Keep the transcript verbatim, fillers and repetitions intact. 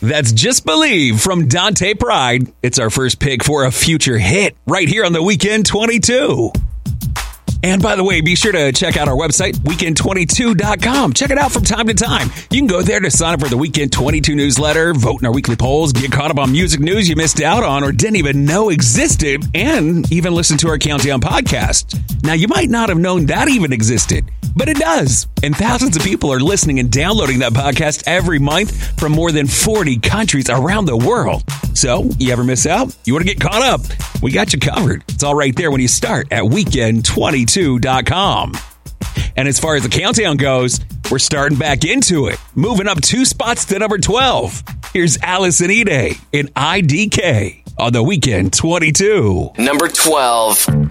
That's Just Believe from Dante Pride. It's our first pick for a future hit right here on the Weekend twenty-two. And by the way, be sure to check out our website, weekend twenty-two dot com. Check it out from time to time. You can go there to sign up for the Weekend twenty-two newsletter, vote in our weekly polls, get caught up on music news you missed out on or didn't even know existed, and even listen to our Countdown podcast. Now, you might not have known that even existed, but it does. And thousands of people are listening and downloading that podcast every month from more than forty countries around the world. So, you ever miss out? You want to get caught up? We got you covered. It's all right there when you start at weekend twenty-two dot com. And as far as the countdown goes, we're starting back into it. Moving up two spots to number twelve. Here's Allison Ede in I D K on the Weekend twenty-two. Number twelve.